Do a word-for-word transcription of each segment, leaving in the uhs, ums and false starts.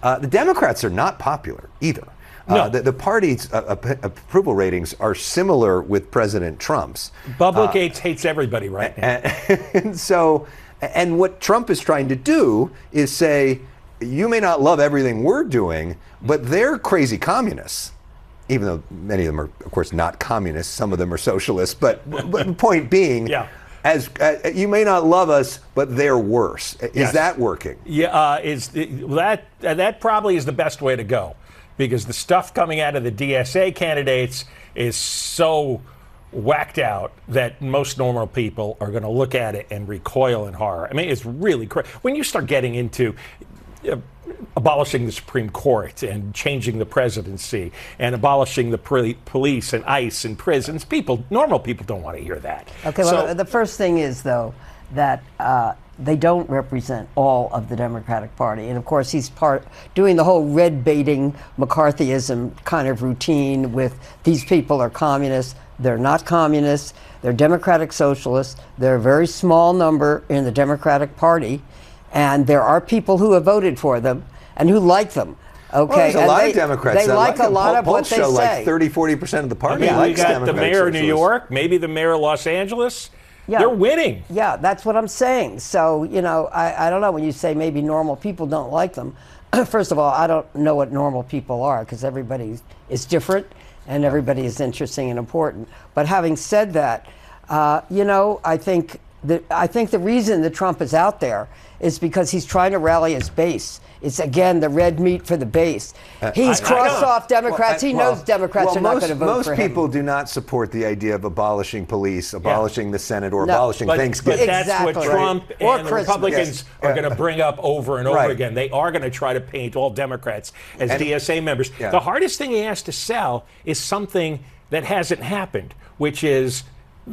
Uh, the Democrats are not popular either. No. Uh, the, the party's uh, approval ratings are similar with President Trump's. Bubba uh, Gates hates everybody right now. And, and so, and what Trump is trying to do is say, you may not love everything we're doing, but they're crazy communists. Even though many of them are, of course, not communists. Some of them are socialists. But, but the point being, yeah. as uh, you may not love us, but they're worse. Is Yes. that working? Yeah, uh, is that that probably is the best way to go, because the stuff coming out of the D S A candidates is so whacked out that most normal people are going to look at it and recoil in horror. I mean, it's really crazy when you start getting into uh, abolishing the Supreme Court and changing the presidency and abolishing the pre- police and ICE and prisons. People, normal people, don't want to hear that. Okay, so, well, the first thing is, though, that uh, they don't represent all of the Democratic Party. And, of course, he's part doing the whole red-baiting McCarthyism kind of routine with these people are communists. They're not communists. They're Democratic Socialists. They're a very small number in the Democratic Party. And there are people who have voted for them and who like them. Okay, Well, there's a and lot they, of Democrats they that like, like a lot them. of what Polls they show say. like thirty, forty percent of the I party mean, you likes got Democratic the mayor of New Socialists. York, maybe the mayor of Los Angeles. Yeah. They're winning. Yeah, that's what I'm saying. So, you know, I, I don't know when you say maybe normal people don't like them. First of all, I don't know what normal people are because everybody is different and everybody is interesting and important. But having said that, uh, you know, I think that I think the reason that Trump is out there is because he's trying to rally his base. It's, again, the red meat for the base. He's I- I crossed know. off Democrats. Well, I- he well, knows Democrats well, are not most- going to vote most for him. people do not support the idea of abolishing police, abolishing the Senate, or No. abolishing But, but Thanksgiving. that's what Exactly. Trump Right. Or and the Christmas. Republicans Yes. are Yeah. going to bring up over and over Right. again. They are going to try to paint all Democrats as And- D S A members. Yeah. The hardest thing he has to sell is something that hasn't happened, which is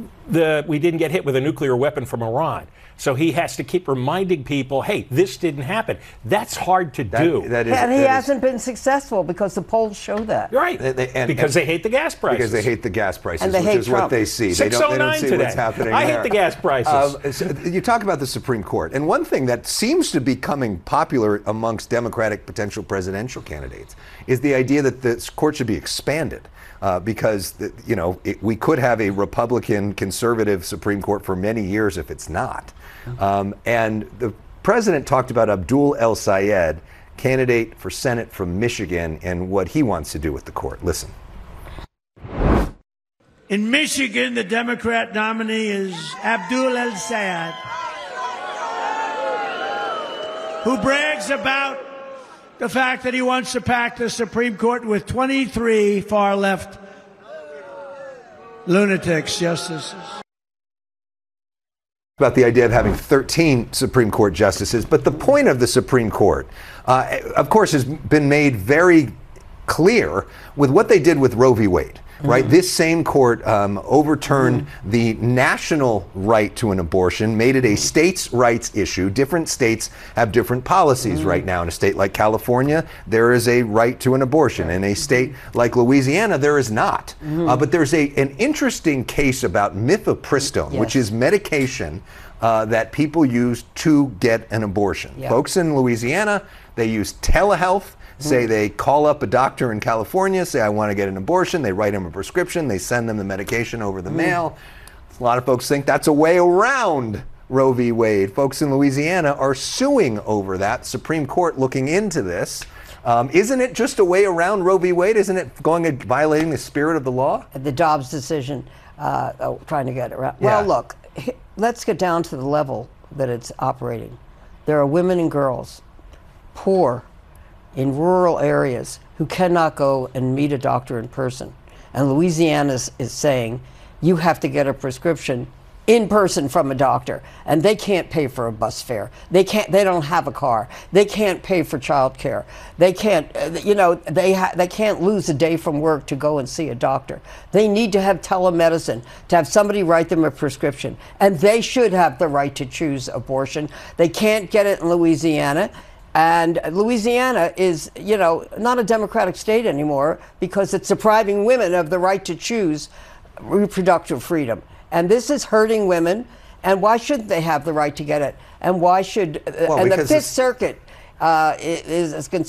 the we didn't get hit with a nuclear weapon from Iran. So he has to keep reminding people, hey, this didn't happen. That's hard to That- do. that is- and he that is- hasn't been successful because the polls show that. right. They- they- and- because and- they hate the gas prices. Because they hate the gas prices, And they which hate is what Trump. they see. They don't, they don't see today. what's happening I there. hate the gas prices. Um, so you talk about the Supreme Court, and one thing that seems to be becoming popular amongst Democratic potential presidential candidates is the idea that the court should be expanded. Uh, because, the, you know, it, we could have a Republican conservative Supreme Court for many years if it's not. Um, and the president talked about Abdul El Sayed, candidate for Senate from Michigan, and what he wants to do with the court. Listen. In Michigan, the Democrat nominee is Abdul El Sayed, who brags about the fact that he wants to pack the Supreme Court with twenty-three far-left lunatics, justices. About the idea of having thirteen Supreme Court justices, but the point of the Supreme Court, uh, of course, has been made very clear with what they did with Roe v. Wade. Right, mm-hmm. This same court um, overturned mm-hmm. the national right to an abortion, made it a states' rights issue. Different states have different policies mm-hmm. right now. In a state like California, there is a right to an abortion. In a state like Louisiana, there is not. Mm-hmm. Uh, but there's a an interesting case about mifepristone, yes. which is medication uh, that people use to get an abortion. Yeah. Folks in Louisiana, they use telehealth. Say they call up a doctor in California, say, I want to get an abortion. They write them a prescription. They send them the medication over the mm. mail. A lot of folks think that's a way around Roe v. Wade. Folks in Louisiana are suing over that. Supreme Court looking into this. Um, isn't it just a way around Roe v. Wade? Isn't it going and violating the spirit of the law? The Dobbs decision, uh, oh, trying to get it around. Well, Yeah. look, let's get down to the level that it's operating. There are women and girls, poor, in rural areas who cannot go and meet a doctor in person. And Louisiana is, is saying you have to get a prescription in person from a doctor, and they can't pay for a bus fare. They can't. They don't have a car. They can't pay for child care. They can't. You know, they ha- they can't lose a day from work to go and see a doctor. They need to have telemedicine, to have somebody write them a prescription, and they should have the right to choose abortion. They can't get it in Louisiana. And Louisiana is, you know, not a democratic state anymore because it's depriving women of the right to choose reproductive freedom. And this is hurting women. And why shouldn't they have the right to get it? And why should, Well, and the because Fifth it's- Circuit uh, is, is concerned.